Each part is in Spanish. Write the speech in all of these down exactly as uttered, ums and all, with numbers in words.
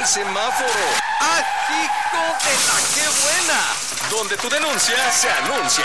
semáforo. ¡Ah, hijo de la qué buena! Donde tu denuncia se anuncia.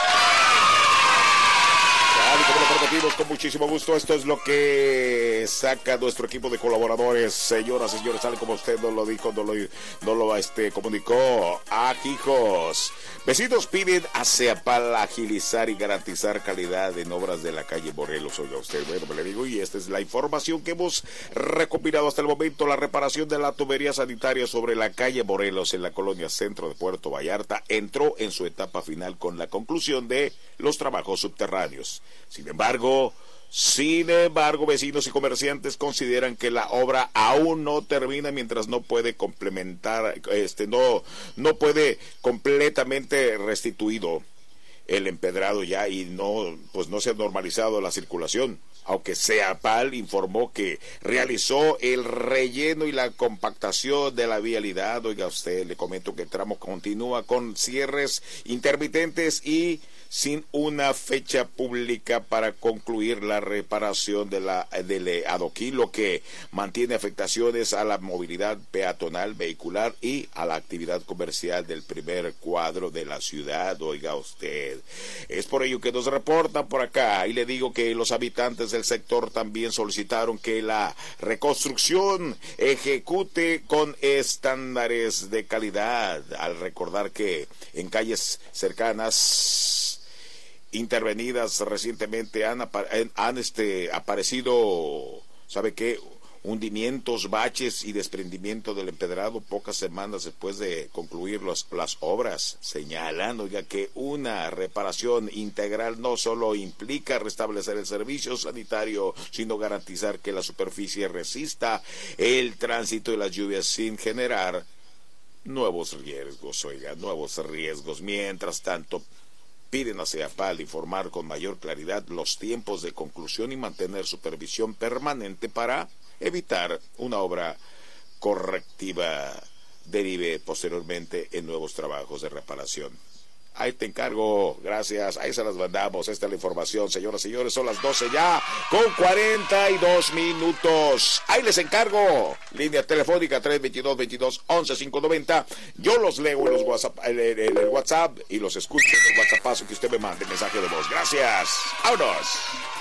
Y como lo prometimos, con muchísimo gusto, esto es lo que saca nuestro equipo de colaboradores. Señoras y señores, tal como usted nos lo dijo, nos lo, nos lo este, comunicó. Ajijos. Vecinos piden a CEAPAL agilizar y garantizar calidad en obras de la calle Morelos. Oiga usted, bueno, me le digo, y esta es la información que hemos recopilado hasta el momento. La reparación de la tubería sanitaria sobre la calle Morelos en la colonia centro de Puerto Vallarta entró en su etapa final con la conclusión de los trabajos subterráneos. Sin embargo, sin embargo, vecinos y comerciantes consideran que la obra aún no termina mientras no puede complementar, este, no, no puede completamente restituido el empedrado ya y no, pues no se ha normalizado la circulación. Aunque CEAPAL informó que realizó el relleno y la compactación de la vialidad. Oiga usted, le comento que el tramo continúa con cierres intermitentes y sin una fecha pública para concluir la reparación de la del adoquín, lo que mantiene afectaciones a la movilidad peatonal, vehicular y a la actividad comercial del primer cuadro de la ciudad. Oiga usted, es por ello que nos reportan por acá y le digo que los habitantes del sector también solicitaron que la reconstrucción ejecute con estándares de calidad, al recordar que en calles cercanas intervenidas recientemente han, han este, aparecido, ¿sabe qué?, hundimientos, baches y desprendimiento del empedrado pocas semanas después de concluir los, las obras, señalando ya que una reparación integral no solo implica restablecer el servicio sanitario, sino garantizar que la superficie resista el tránsito y las lluvias sin generar nuevos riesgos, oiga, nuevos riesgos. Mientras tanto, piden a CEAPAL informar con mayor claridad los tiempos de conclusión y mantener supervisión permanente para evitar una obra correctiva derive posteriormente en nuevos trabajos de reparación. Ahí te encargo, gracias, ahí se las mandamos, esta es la información, señoras y señores, son las doce ya, con cuarenta y dos minutos, ahí les encargo, línea telefónica tres dos dos, veintidós, once, quinientos noventa, yo los leo en, los WhatsApp, en, el, en el WhatsApp y los escucho en el WhatsAppazo que usted me mande mensaje de voz, gracias, vámonos.